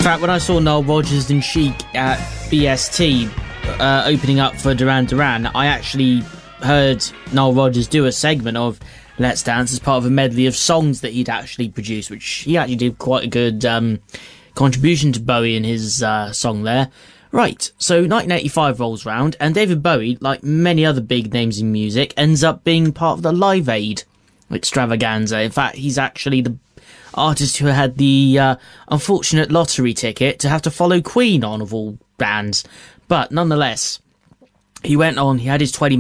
fact, when I saw Nile Rodgers and Chic at BST opening up for Duran Duran, I actually heard Nile Rodgers do a segment of Let's Dance as part of a medley of songs that he'd actually produced, which he actually did quite a good contribution to Bowie in his song there. Right, so 1985 rolls round, and David Bowie, like many other big names in music, ends up being part of the Live Aid extravaganza. In fact, he's actually the artist who had the unfortunate lottery ticket to have to follow Queen on, of all bands. But nonetheless, he went on, he had his 20